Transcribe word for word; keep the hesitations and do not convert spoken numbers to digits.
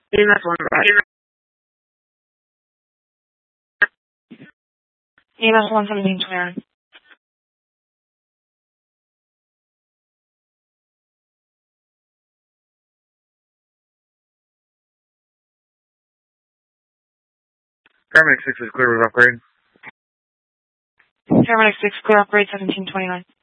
E M S one, right. E M S one seventeen twenty-nine. Paramedic six is clear with upgrade. Paramedic six, clear upgrade seventeen twenty-nine.